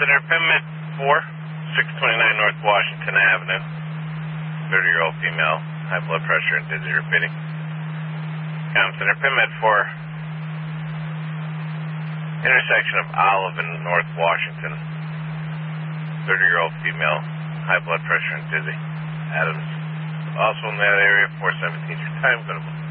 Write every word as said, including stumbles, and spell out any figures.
Center, PIMMET four, six twenty-nine North Washington Avenue. thirty-year-old female, high blood pressure and dizzy repeating. Com Center, PIMMET four, intersection of Olive and North Washington. thirty-year-old female, high blood pressure and dizzy. Adams, also in that area, four seventeen your time, go to